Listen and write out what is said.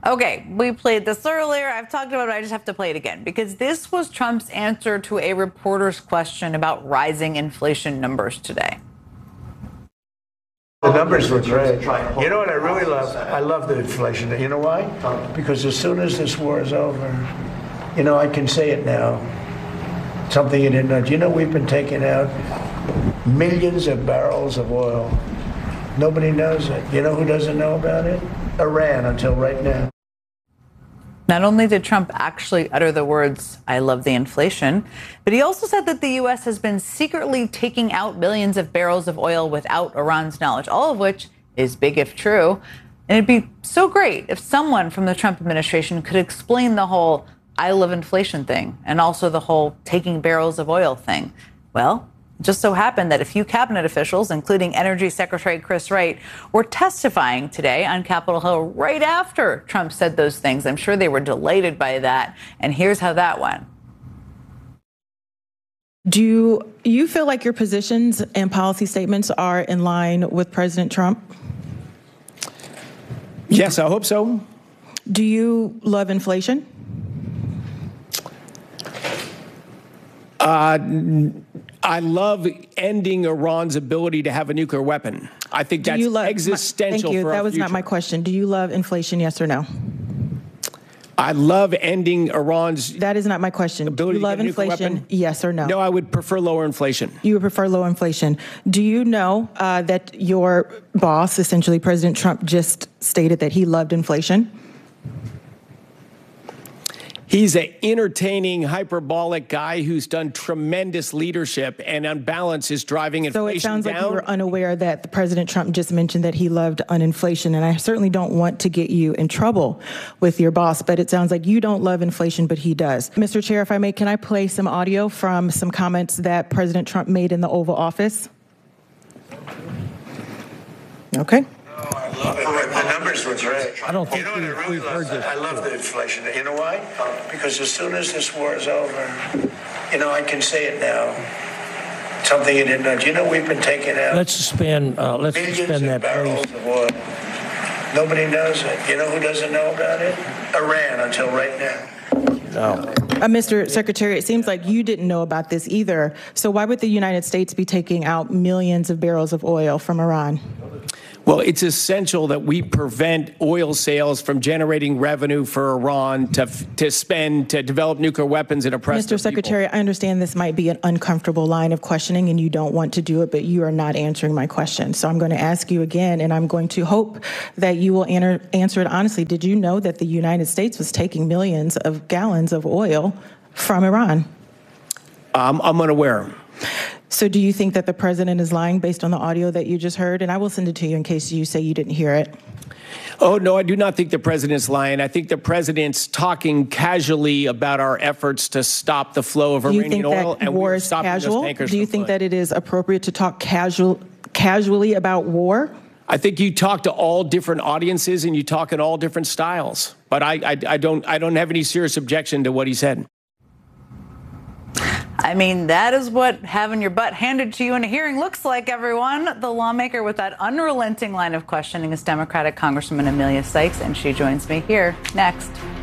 Okay, we played this earlier. I've talked about it. I just have to play it again because this was Trump's answer to a reporter's question about rising inflation numbers today. The numbers were great. You know what I really love? I love the inflation. You know why? Because as soon as this war is over, I can say it now. Something you didn't know. Do you know we've been taking out millions of barrels of oil? Nobody knows it. You know who doesn't know about it? Iran, until right now. Not only did Trump actually utter the words, "I love the inflation," but he also said that the U.S. has been secretly taking out millions of barrels of oil without Iran's knowledge, all of which is big if true. And it'd be so great if someone from the Trump administration could explain the whole "I love inflation" thing and also the whole taking barrels of oil thing. Well, it just so happened that a few cabinet officials, including Energy Secretary Chris Wright, were testifying today on Capitol Hill right after Trump said those things. I'm sure they were delighted by that. And here's how that went. Do you feel like your positions and policy statements are in line with President Trump? Yes, I hope so. Do you love inflation? I love ending Iran's ability to have a nuclear weapon. I think that's existential thank you. for our That was future. not my question. Do you love inflation, yes or no? I love ending Iran's That is not my question. Do you love inflation, yes or no? No, I would prefer lower inflation. You would prefer low inflation. Do you know that your boss, essentially President Trump, just stated that he loved inflation? He's an entertaining, hyperbolic guy who's done tremendous leadership and on balance is driving inflation down. So it sounds like you were unaware that the President Trump just mentioned that he loved inflation, and I certainly don't want to get you in trouble with your boss, but it sounds like you don't love inflation, but he does. Mr. Chair, if I may, can I play some audio from some comments that President Trump made in the Oval Office? Okay. I love it. The numbers were great. I don't think we've heard this. I love the inflation. You know why? Because as soon as this war is over, I can say it now. Something you didn't know. Do you know we've been taking out Let's suspend that, barrels please. of oil? Nobody knows it. You know who doesn't know about it? Iran, until right now. No. Mr. Secretary, it seems like you didn't know about this either. So why would the United States be taking out millions of barrels of oil from Iran? Well, it's essential that we prevent oil sales from generating revenue for Iran to spend to develop nuclear weapons and oppress Mr. Secretary, I understand this might be an uncomfortable line of questioning and you don't want to do it, but you are not answering my question. So I'm going to ask you again, and I'm going to hope that you will answer it honestly. Did you know that the United States was taking millions of gallons of oil from Iran? I'm unaware. So do you think that the president is lying based on the audio that you just heard? And I will send it to you in case you say you didn't hear it. Oh, no, I do not think the president's lying. I think the president's talking casually about our efforts to stop the flow of Iranian oil. And war is casual? Do you think that it is appropriate to talk casually about war? I think you talk to all different audiences and you talk in all different styles. But I don't have any serious objection to what he said. I mean, that is what having your butt handed to you in a hearing looks like, everyone. The lawmaker with that unrelenting line of questioning is Democratic Congresswoman Emilia Sykes, and she joins me here next.